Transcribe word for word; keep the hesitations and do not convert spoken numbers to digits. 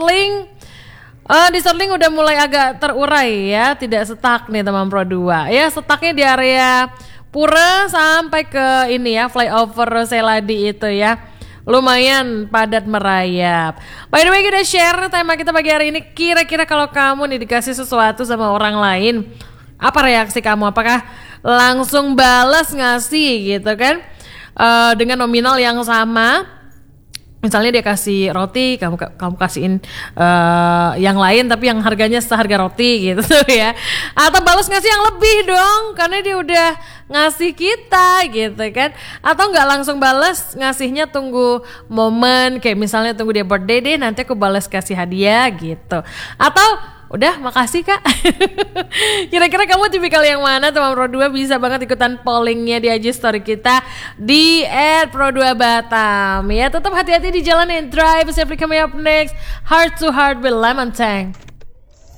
Starlink Uh, di Starlink udah mulai agak terurai ya, tidak stuck nih teman Pro dua. Ya, stucknya di area Pura sampai ke ini ya, flyover Seladi itu ya. Lumayan padat merayap. By the way, kita share tema kita pagi hari ini. Kira-kira kalau kamu nih dikasih sesuatu sama orang lain, apa reaksi kamu? Apakah langsung balas ngasih gitu kan? Uh, dengan nominal yang sama. Misalnya dia kasih roti, kamu kamu kasihin uh, yang lain tapi yang harganya seharga roti gitu ya. Atau balas ngasih yang lebih dong, karena dia udah ngasih kita gitu kan. Atau nggak langsung balas, ngasihnya tunggu momen, kayak misalnya tunggu dia birthday deh, nanti aku balas kasih hadiah gitu. Atau udah makasih kak. Kira-kira kamu tipikal yang mana teman Pro dua? Bisa banget ikutan pollingnya di I G story kita di et pro dua batam ya. Tetap hati-hati di jalan and drive safely. Coming up next, Heart to Heart with Lemon Tang.